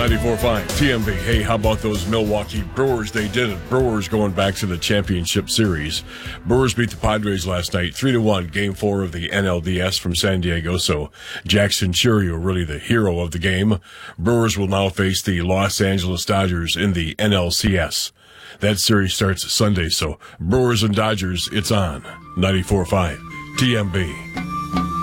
94.5 TMB. Hey, how about those Milwaukee Brewers? They did it. Brewers going back to the championship series. Brewers beat the Padres last night, 3-1, Game 4 of the NLDS from San Diego. So Jackson Chourio really the hero of the game. Brewers will now face the Los Angeles Dodgers in the NLCS. That series starts Sunday, so Brewers and Dodgers, it's on. 94.5 TMB.